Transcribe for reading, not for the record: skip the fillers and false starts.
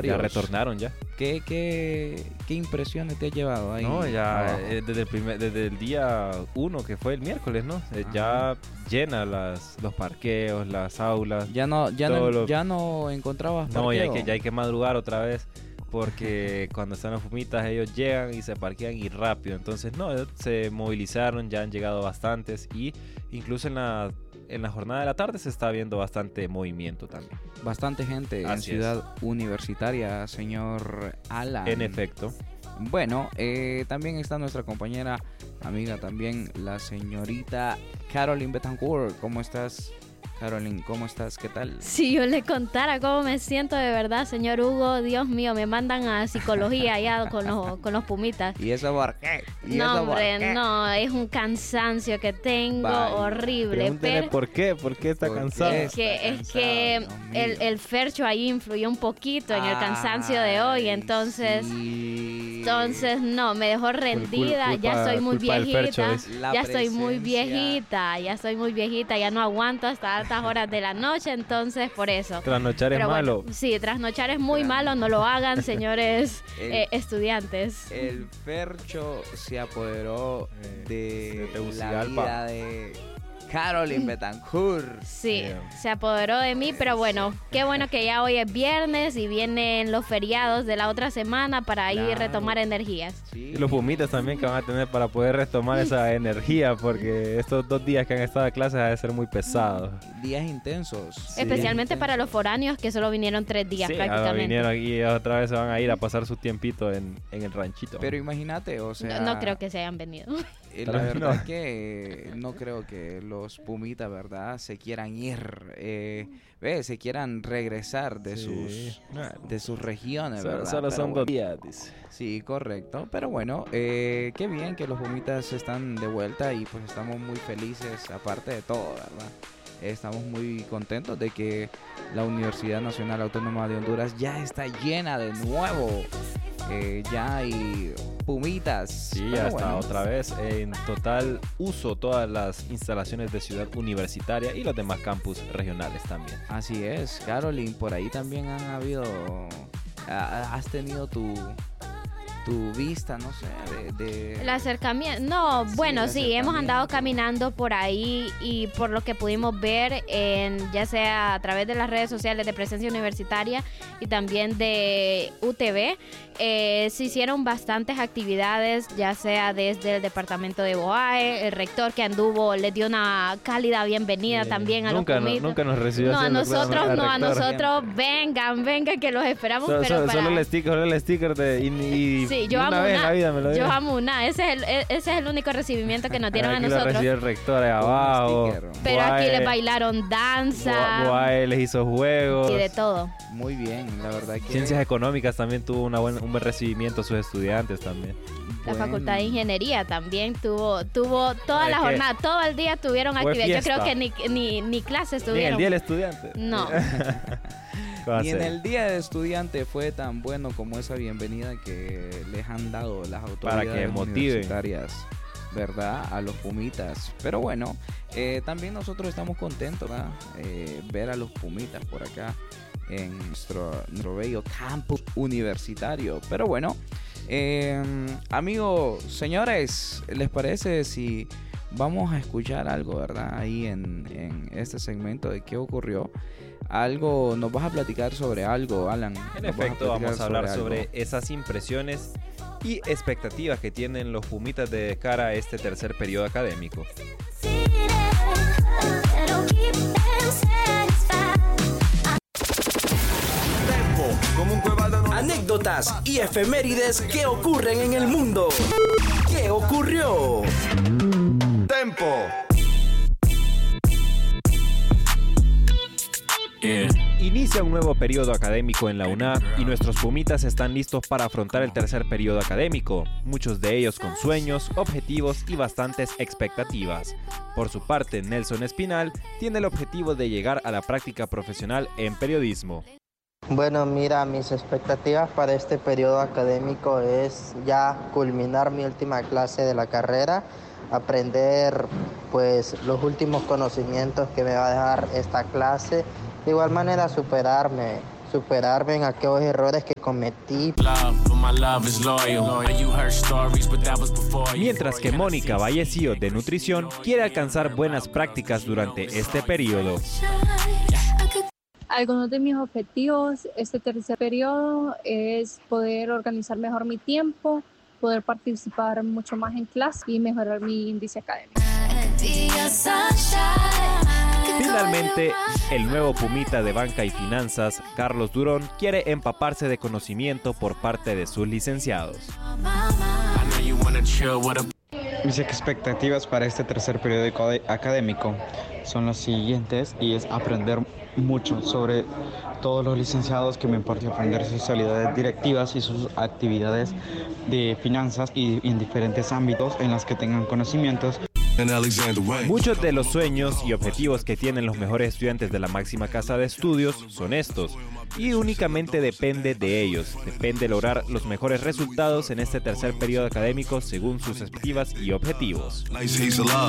Ya retornaron ya. ¿Qué impresiones te ha llevado ahí? No, ya desde el día 1, que fue el miércoles, ¿no? Ya llena los parqueos, las aulas. Ya no encontrabas parqueo. No, ya hay que madrugar otra vez. Porque cuando están los fumitas ellos llegan y se parquean y rápido. Entonces se movilizaron, ya han llegado bastantes. Y incluso en la jornada de la tarde se está viendo bastante movimiento también. Bastante gente en Ciudad Universitaria, señor Alan. En efecto. Bueno, también está nuestra compañera, amiga también, la señorita Caroline Betancourt. ¿Cómo estás, Caroline? ¿Cómo estás? ¿Qué tal? Si yo le contara cómo me siento de verdad, señor Hugo, Dios mío, me mandan a psicología allá con los pumitas. ¿Y eso por qué? No, hombre, no, es un cansancio que tengo horrible. Pregúntele por qué está cansado. Es que el Fercho ahí influyó un poquito en el cansancio de hoy, entonces no, me dejó rendida, ya estoy muy viejita, ya estoy muy viejita, ya no aguanto hasta altas horas de la noche, entonces por eso. Trasnochar es malo. Sí, trasnochar es muy malo, no lo hagan, señores estudiantes. El Fercho se apoderó de la vida de Caroline Betancourt. Sí, se apoderó de mí, pero bueno, qué bueno que ya hoy es viernes y vienen los feriados de la otra semana para ir retomar energías. Sí. Y los pumitas también que van a tener para poder retomar esa energía, porque estos 2 días que han estado de clases ha de ser muy pesados. Días intensos. Especialmente para los foráneos que solo vinieron 3 días prácticamente. Vinieron y otra vez se van a ir a pasar su tiempito en el ranchito. Pero imagínate, o sea... No creo que se hayan venido. La verdad es que no creo que los pumitas, ¿verdad?, se quieran ir, se quieran regresar de sus regiones, ¿verdad? Solo son 2 días, dice. Sí, correcto. Pero bueno, qué bien que los pumitas están de vuelta y pues estamos muy felices, aparte de todo, ¿verdad? Estamos muy contentos de que la Universidad Nacional Autónoma de Honduras ya está llena de nuevo. Ya hay pumitas. Sí, ya está otra vez en total uso todas las instalaciones de Ciudad Universitaria y los demás campus regionales también. Así es, Caroline, por ahí también han habido... ¿Has tenido tu vista, no sé, de... El acercamiento? No, bueno, sí, hemos andado caminando por ahí y por lo que pudimos ver, ya sea a través de las redes sociales de Presencia Universitaria y también de UTV, se hicieron bastantes actividades, ya sea desde el departamento de BOAE, el rector que anduvo, les dio una cálida bienvenida también a los pumitas. Nunca nos recibió. No, a nosotros, vengan, que los esperamos, solo el sticker de... Sí, yo amo una. Ese es el único recibimiento que nos dieron a nosotros. Lo recibió el rector ahí abajo. Pero aquí les bailaron danza. Boae les hizo juegos. Y de todo. Muy bien, la verdad que... Ciencias Económicas también tuvo un buen recibimiento a sus estudiantes también. La Facultad de Ingeniería también tuvo toda la jornada, todo el día tuvieron actividad. Yo creo que ni clases tuvieron. Ni el día del estudiante. No. Ni en el día del estudiante fue tan bueno como esa bienvenida que les han dado las autoridades para que universitarias, ¿verdad?, a los pumitas. Pero bueno, también nosotros estamos contentos, ¿verdad?, ver a los pumitas por acá en nuestro bello campus universitario. Pero bueno, amigos, señores, ¿les parece si vamos a escuchar algo, verdad, ahí en este segmento de qué ocurrió? Algo, nos vas a platicar sobre algo, Alan. En efecto, vamos a hablar sobre esas impresiones y expectativas que tienen los pumitas de cara a este tercer periodo académico. Anécdotas y efemérides que ocurren en el mundo. ¿Qué ocurrió? Tempo. Inicia un nuevo periodo académico en la UNA y nuestros pumitas están listos para afrontar el tercer periodo académico, muchos de ellos con sueños, objetivos y bastantes expectativas. Por su parte, Nelson Espinal tiene el objetivo de llegar a la práctica profesional en periodismo. Bueno, mira, mis expectativas para este periodo académico es ya culminar mi última clase de la carrera, aprender pues los últimos conocimientos que me va a dejar esta clase. De igual manera superarme superarme en aquellos errores que cometí. Mientras que Mónica Vallecillo de Nutrición quiere alcanzar buenas prácticas durante este periodo. Algunos de mis objetivos este tercer periodo es poder organizar mejor mi tiempo, poder participar mucho más en clase y mejorar mi índice académico. Finalmente, el nuevo pumita de Banca y Finanzas, Carlos Durón, quiere empaparse de conocimiento por parte de sus licenciados. Mis expectativas para este tercer periodo académico son las siguientes, y es aprender mucho sobre todos los licenciados que me imparten, aprender sus habilidades directivas y sus actividades de finanzas y en diferentes ámbitos en las que tengan conocimientos. Muchos de los sueños y objetivos que tienen los mejores estudiantes de la máxima casa de estudios son estos, y únicamente depende de ellos, depende lograr los mejores resultados en este tercer periodo académico según sus expectativas y objetivos.